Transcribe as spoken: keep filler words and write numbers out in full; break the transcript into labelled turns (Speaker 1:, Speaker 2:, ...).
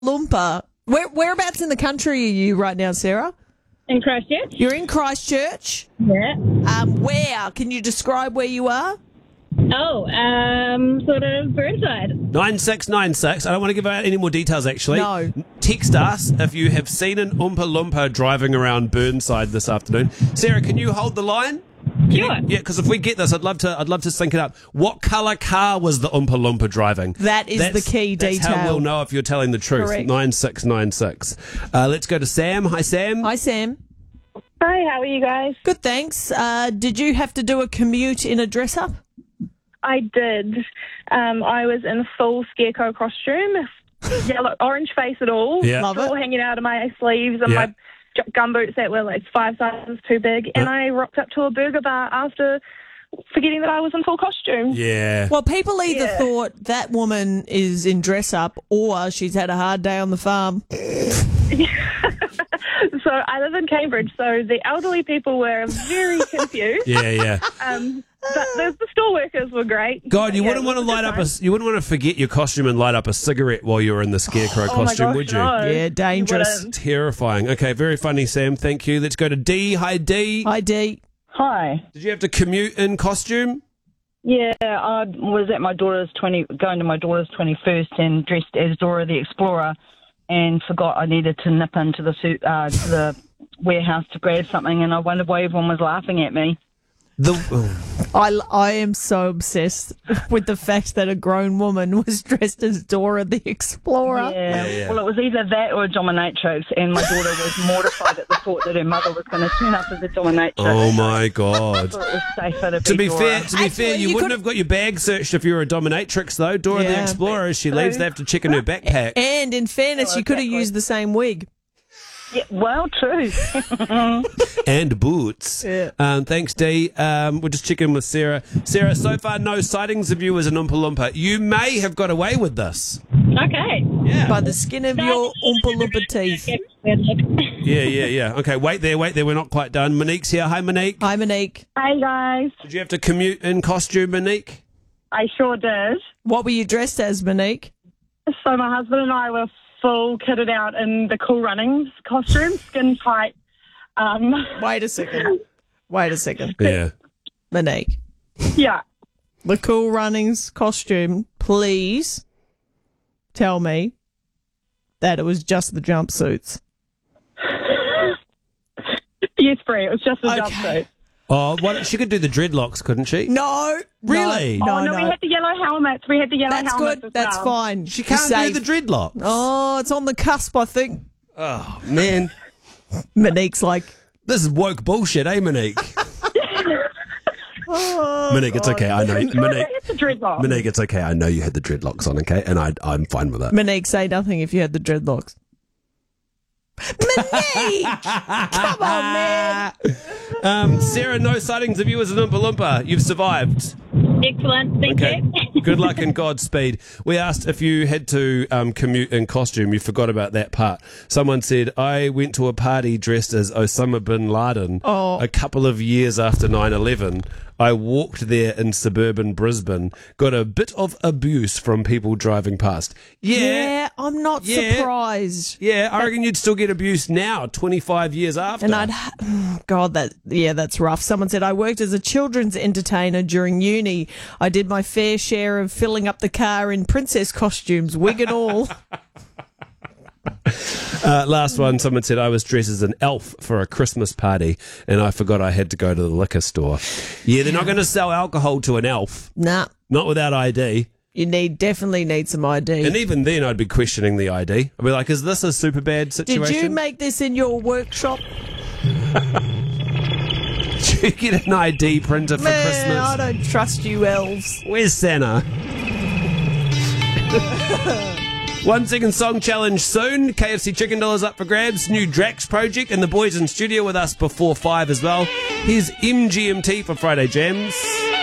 Speaker 1: Loompa. Where, whereabouts in the country are you right now, Sarah?
Speaker 2: In Christchurch?
Speaker 1: You're in Christchurch?
Speaker 2: Yeah.
Speaker 1: Um, where? Can you describe where you are?
Speaker 2: Oh, um, sort of Burnside.
Speaker 3: nine six nine six. I don't want to give out any more details, actually.
Speaker 1: No.
Speaker 3: Text us if you have seen an Oompa Loompa driving around Burnside this afternoon. Sarah, can you hold the line? Can
Speaker 2: Sure.
Speaker 3: you- yeah, because if we get this, I'd love to. I'd love to sync it up. What colour car was the Oompa Loompa driving?
Speaker 1: That is
Speaker 3: That's-
Speaker 1: the key
Speaker 3: that's
Speaker 1: detail.
Speaker 3: how we'll know if you're telling the truth.
Speaker 1: Correct.
Speaker 3: Nine six nine six. Uh, let's go to Sam. Hi, Sam.
Speaker 1: Hi, Sam.
Speaker 2: Hi, how are you guys?
Speaker 1: Good, thanks. Uh, did you have to do a commute in a dress-up?
Speaker 2: I did. Um, I was in full scarecrow costume, yellow, orange face at all,
Speaker 3: Yeah.
Speaker 1: Love
Speaker 2: all
Speaker 1: it.
Speaker 2: hanging out of my sleeves and
Speaker 3: Yeah.
Speaker 2: my j- gumboots that were like five sizes too big. And I rocked up to a burger bar after forgetting that I was in full costume.
Speaker 3: Yeah.
Speaker 1: Well, people either
Speaker 2: Yeah.
Speaker 1: thought that woman is in dress-up or she's had a hard day on the farm.
Speaker 2: So I live in Cambridge, so the elderly people were very confused.
Speaker 3: Yeah, yeah.
Speaker 2: Um, but the, the store workers were great.
Speaker 3: God, you
Speaker 2: Yeah,
Speaker 3: wouldn't
Speaker 2: it
Speaker 3: want to
Speaker 2: was a
Speaker 3: light
Speaker 2: good
Speaker 3: up a.
Speaker 2: time.
Speaker 3: You wouldn't want to forget your costume and light up a cigarette while you were in the scarecrow
Speaker 2: Oh my
Speaker 3: costume,
Speaker 2: gosh,
Speaker 3: would you?
Speaker 2: no.
Speaker 1: Yeah, dangerous.
Speaker 2: You wouldn't.
Speaker 3: Terrifying. Okay, very funny, Sam. Thank you. Let's go to D. Hi, D.
Speaker 1: Hi, Dee.
Speaker 4: Hi.
Speaker 3: Did you have to commute in costume?
Speaker 4: Yeah, I was at my daughter's twenty, going to my daughter's twenty-first, and dressed as Dora the Explorer, and forgot I needed to nip into the suit, uh, to the warehouse to grab something, and I wondered why everyone was laughing at me.
Speaker 3: The oh,
Speaker 1: I, I am so obsessed with the fact that a grown woman was dressed as Dora the Explorer.
Speaker 4: Yeah.
Speaker 3: yeah.
Speaker 4: Well, it was either that or a dominatrix, and my daughter was mortified at the thought that her mother was going to turn up as a dominatrix.
Speaker 3: oh my God.
Speaker 4: So it was safer to be
Speaker 3: To be
Speaker 4: Dora.
Speaker 3: fair, to be
Speaker 1: Actually,
Speaker 3: fair, you,
Speaker 1: you
Speaker 3: wouldn't
Speaker 1: could-
Speaker 3: have got your bag searched if you were a dominatrix, though. Dora the
Speaker 1: Yeah.
Speaker 3: Explorer, as she leaves, they have to check in her backpack.
Speaker 1: And in fairness,
Speaker 4: Oh,
Speaker 1: you could have
Speaker 4: exactly.
Speaker 1: used the same wig.
Speaker 4: Yeah, well, true.
Speaker 3: And boots.
Speaker 1: Yeah.
Speaker 3: Um, thanks, Dee. Um, we'll just check in with Sarah. Sarah, so far no sightings of you as an Oompa Loompa. You may have got away with this.
Speaker 2: Okay.
Speaker 3: Yeah.
Speaker 1: By the skin of your Oompa Loompa teeth.
Speaker 3: Yeah, yeah, yeah. Okay, wait there, wait there. We're not quite done. Monique's here. Hi, Monique.
Speaker 1: Hi, Monique.
Speaker 2: Hi, guys.
Speaker 3: Did you have to commute in costume, Monique?
Speaker 2: I sure did.
Speaker 1: What were you dressed as, Monique?
Speaker 2: So my husband and I were full kitted out in the Cool Runnings costume, skin tight. Um,
Speaker 1: Wait a second. Wait a second.
Speaker 3: Yeah.
Speaker 1: Monique.
Speaker 2: yeah.
Speaker 1: The Cool Runnings costume, please tell me that it was just the jumpsuits.
Speaker 2: Yes, free. It was just a
Speaker 1: Okay.
Speaker 2: jumpsuit.
Speaker 3: Oh, what? She could do the dreadlocks, couldn't she?
Speaker 1: No.
Speaker 3: Really?
Speaker 1: No,
Speaker 2: oh,
Speaker 1: no.
Speaker 2: no, we had the yellow helmets. We had the yellow
Speaker 1: That's
Speaker 2: helmets
Speaker 1: good.
Speaker 2: as
Speaker 1: That's
Speaker 2: well.
Speaker 1: fine.
Speaker 3: She
Speaker 1: You're
Speaker 3: can't
Speaker 1: safe.
Speaker 3: do the dreadlocks.
Speaker 1: Oh, it's on the cusp, I think.
Speaker 3: Oh, man.
Speaker 1: Monique's like,
Speaker 3: This is woke bullshit, eh, Monique?
Speaker 1: oh,
Speaker 3: Monique, it's okay. I know.
Speaker 2: We
Speaker 3: Monique,
Speaker 2: had the dreadlocks.
Speaker 3: Monique, it's okay. I know you had the dreadlocks on, okay? And I, I'm fine with that.
Speaker 1: Monique, say nothing if you had the dreadlocks. Monique! Come on, man.
Speaker 3: Um, Sarah, no sightings of you as an Oompa Loompa. You've survived.
Speaker 2: Excellent. Thank
Speaker 3: Okay.
Speaker 2: you.
Speaker 3: Good luck and Godspeed. We asked if you had to um, commute in costume. You forgot about that part. Someone said, I went to a party dressed as Osama bin Laden
Speaker 1: Oh.
Speaker 3: a couple of years after nine eleven. I walked there in suburban Brisbane, got a bit of abuse from people driving past. Yeah.
Speaker 1: Yeah, I'm not
Speaker 3: Yeah.
Speaker 1: surprised.
Speaker 3: Yeah, I reckon you'd still get abuse now, twenty-five years after.
Speaker 1: And I'd, ha- God, that, yeah, that's rough. Someone said, I worked as a children's entertainer during uni. I did my fair share of filling up the car in princess costumes, wig and all.
Speaker 3: Uh, last one, someone said I was dressed as an elf for a Christmas party and I forgot I had to go to the liquor store. Yeah, they're not going to sell alcohol to an elf,
Speaker 1: Nah,
Speaker 3: not without I D.
Speaker 1: you need, definitely need some I D.
Speaker 3: And even then, I'd be questioning the I D. I'd be like, is this a super bad situation?
Speaker 1: Did you make this in your workshop?
Speaker 3: Did you get an I D printer for
Speaker 1: Man,
Speaker 3: Christmas?
Speaker 1: I don't trust you elves.
Speaker 3: Where's Santa? One second song challenge soon. K F C Chicken Dollars up for grabs. New Drax project, and the boys in studio with us before five as well. Here's M G M T for Friday Jams.